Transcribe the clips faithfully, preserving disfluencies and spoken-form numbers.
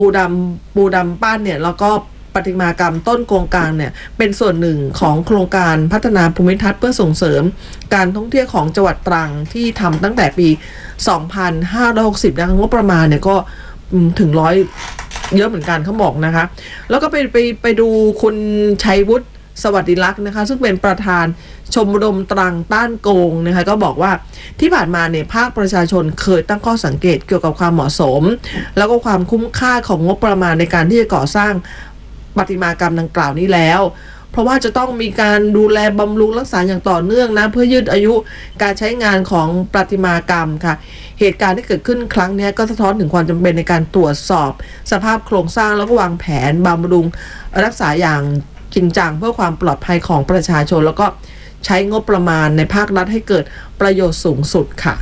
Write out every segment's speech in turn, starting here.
ปูดำปูดำปั้นเนี่ยแล้วก็ประติมากรรมต้นโกงกลางเนี่ยเป็นส่วนหนึ่งของโครงการพัฒนาภูมิทัศน์เพื่อส่งเสริมการท่องเที่ยวของจังหวัดตรังที่ทำตั้งแต่ปี สองพันห้าร้อยหกสิบ นะคะงบประมาณเนี่ยก็ถึงร้อยเยอะเหมือนกันเขาบอกนะคะแล้วก็ไปไปไปดูคุณชัยวุฒิสวัสดิลักษณ์นะคะซึ่งเป็นประธานชมรมตรังต้านโกงนะคะก็บอกว่าที่ผ่านมาเนี่ยภาคประชาชนเคยตั้งข้อสังเกตเกี่ยวกับความเหมาะสมแล้วก็ความคุ้มค่าของงบประมาณในการที่จะก่อสร้างประติมากรรมดังกล่าวนี้แล้วเพราะว่าจะต้องมีการดูแลบำรุงรักษาอย่างต่อเนื่องนะเพื่อยืดอายุการใช้งานของประติมากรรมค่ะเหตุการณ์ที่เกิดขึ้นครั้งนี้ก็สะท้อนถึงความจำเป็นในการตรวจสอบสภาพโครงสร้างแล้วก็วางแผนบำรุงรักษาอย่างจริงจังเพื่อความปลอดภัยของประชาชนแล้วก็ใช้งบประมาณในภาครัฐให้เกิดประโยชน์สูงสุดค่ะ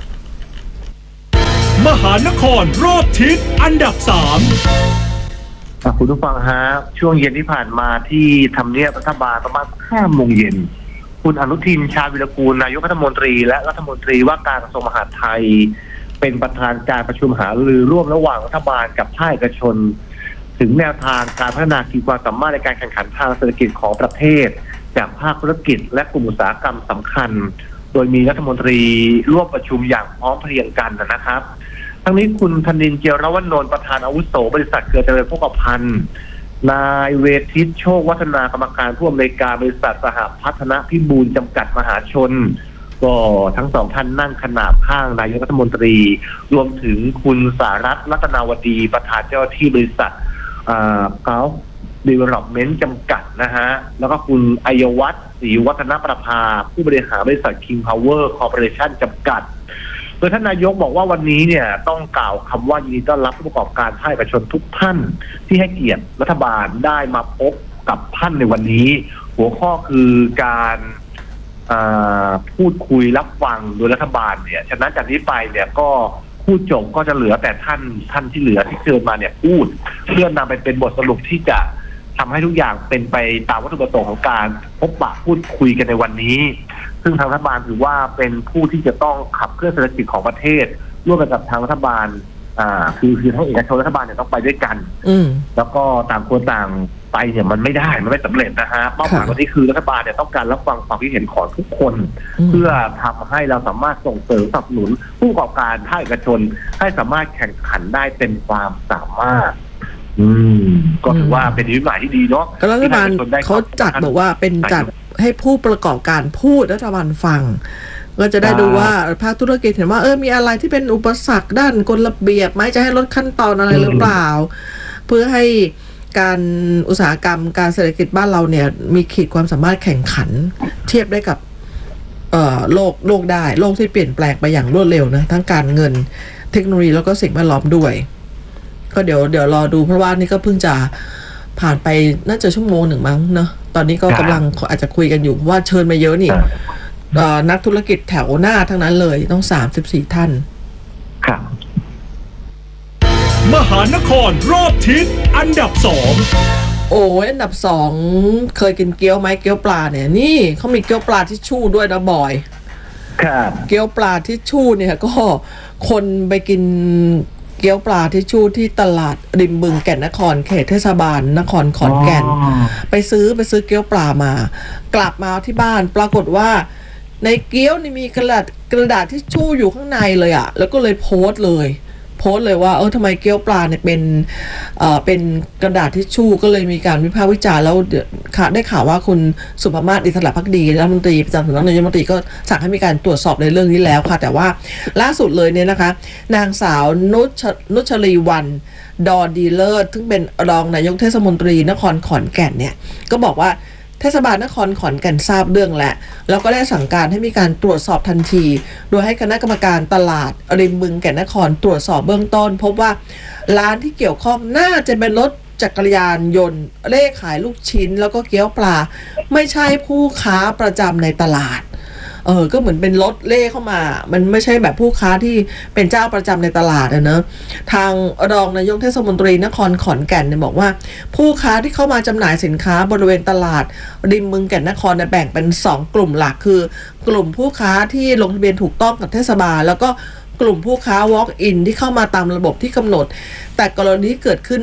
มหานครรอบทิศอันดับสามคุณผู้ฟังฮะช่วงเย็นที่ผ่านมาที่ทำเนียบรัฐบาลประมาณห้าโมงเย็นคุณอนุทินชาญวิรากูลนายกรัฐมนตรีและรัฐมนตรีว่าการกระทรวงมหาดไทยเป็นประธานการประชุมหารือร่วมระหว่างรัฐบาลกับภาคเอกชนถึงแนวทางการพัฒนาขีดความสามารถในการแข่งขันทางเศรษฐกิจของประเทศจากภาคธุรกิจและกลุ่มอุตสาหกรรมสำคัญโดยมีรัฐมนตรีร่วมประชุมอย่างพร้อมเพรียงกันนะครับทั้งนี้คุณธนินทร์ เจียรวนนท์ประธานอาวุโสบริษัทเครือเจริญโภคภัณฑ์นายเวทิตโชควัฒนากรรมการผู้อำนวยการบริษัทสหพัฒนพิบูลจำกัดมหาชนก็ทั้งสองท่านนั่งขนาบข้างนายกรัฐมนตรีรวมถึงคุณสารัตน์รัตนาวดีประธานเจ้าที่บริษัทอ่าเกาดีเวล็อปเมนต์จำกัดนะฮะแล้วก็คุณอัยวัฒน์ศรีวัฒนประภาผู้บริหารบริษัท King Power Corporation จำกัดโดยท่านนายกบอกว่าวันนี้เนี่ยต้องกล่าวคำว่ายินดีต้อนรับผู้ประกอบการภาคเอกชนทุกท่านที่ให้เกียรติรัฐบาลได้มาพบกับท่านในวันนี้หัวข้อคือการพูดคุยรับฟังโดยรัฐบาลเนี่ยฉะนั้นจากนี้ไปเนี่ยก็พูดจบก็จะเหลือแต่ท่านท่านที่เหลือที่เชิญมาเนี่ยพูดเพื่อนำไปเป็นบทสรุปที่จะทำให้ทุกอย่างเป็นไปตามวัตถุประสงค์ของการพบปะพูดคุยกันในวันนี้ซึ่งทางรัฐบาลถือว่าเป็นผู้ที่จะต้องขับเคลื่อนเศรษฐกิจของประเทศร่วมกันกับทางรัฐบาลอ่าคือคือทั้งเอกชนรัฐบาลเนี่ยต้องไปด้วยกันอืแล้วก็ต่างคนต่างไปเนี่ยมันไม่ได้มันไม่สำเร็จนะฮะเป้าหมายวันนี้คือรัฐบาลเนี่ยต้องการรับฟังความคิดเห็นของทุกคนเพื่อทำให้เราสามารถส่งเสริมสนับสนุนผู้ประกอบการภาคเอกชนให้สามารถแข่งขันได้เต็มความสามารถอืมก็ถือว่าเป็นนิมิตหมายที่ดีเนาะก็รัฐบาลเขาจัดบอกว่าเป็นจัดให้ผู้ประกอบการพูดรัฐบาลฟังก็จะได้ดูว่าภาคธุรกิจเห็นว่าเออมีอะไรที่เป็นอุปสรรคด้านกฎระเบียบไหมจะให้ลดขั้นตอนอะไรหรือเปล่าเพื่อให้การอุตสาหกรรมการเศรษฐกิจบ้านเราเนี่ยมีขีดความสามารถแข่งขันเทียบได้กับเอ่อโลกโลกได้โลกที่เปลี่ยนแปลงไปอย่างรวดเร็วนะทั้งการเงินเทคโนโลยีแล้วก็สิ่งแวดล้อมด้วยก็เดี๋ยวเดี๋ยวรอดูเพราะว่านี่ก็เพิ่งจะผ่านไปน่าจะชั่วโมงหนึ่งมั้งเนาะตอนนี้ก็กำลังอาจจะคุยกันอยู่เพราะว่าเชิญมาเยอะนี่นักธุรกิจแถวหน้าทั้งนั้นเลยต้องสามสิบสี่ท่านครับมหานครรอบทิศอันดับสองโอ้ยอันดับสองเคยกินเกี๊ยวไหมเกี๊ยวปลาเนี่ยนี่เขามีเกี๊ยวปลาทิชชู่ด้วยนะบอยครับเกี๊ยวปลาทิชชู่เนี่ยก็คนไปกินเกี๊ยวปลาทิชชู่ที่ตลาดริมบึงแก่นนครเขตเทศบาลนครขอนแก่นไปซื้อไปซื้อเกี๊ยวปลามากลับมาที่บ้านปรากฏว่าในเกี๊ยวนี่มีกระดาษกระดาษทิชชู่อยู่ข้างในเลยอะแล้วก็เลยโพสต์เลยโพสต์เลยว่าเออทำไมเกี๊ยวปลาเนี่ยเป็นเอ่อเป็นกระดาษทิชชู่ก็เลยมีการวิพากษ์วิจารณ์แล้วได้ข่าวว่าคุณสุภมาศ อิสระภักดีรัฐมนตรีประจำสำนักนายกรัฐมนตรีก็สั่งให้มีการตรวจสอบในเรื่องนี้แล้วค่ะแต่ว่าล่าสุดเลยเนี่ยนะคะนางสาวนุชนุชลีวันดอดีเลิศซึ่งเป็นรองนายกเทศมนตรีนครขอนแก่นเนี่ยก็บอกว่าเทศบาลนครขอนแก่นทราบเรื่องแล้วแล้วก็ได้สั่งการให้มีการตรวจสอบทันทีโดยให้คณะกรรมการตลาดริมบึงแก่นนครตรวจสอบเบื้องต้นพบว่าร้านที่เกี่ยวข้องน่าจะเป็นรถจักรยานยนต์เร่ขายลูกชิ้นแล้วก็เกี๊ยวปลาไม่ใช่ผู้ค้าประจำในตลาดเออก็เหมือนเป็นรถเล่เข้ามามันไม่ใช่แบบผู้ค้าที่เป็นเจ้าประจำในตลาดอะเนอะทางรองนายกเทศมนตรีนครขอนแก่นเนี่ยบอกว่าผู้ค้าที่เข้ามาจำหน่ายสินค้าบริเวณตลาดริมบึงแก่นนครเนี่ยแบ่งเป็นสองกลุ่มหลักคือกลุ่มผู้ค้าที่ลงทะเบียนถูกต้องกับเทศบาลแล้วก็กลุ่มผู้ค้า walk in ที่เข้ามาตามระบบที่กำหนด แต่กรณีที่เกิดขึ้น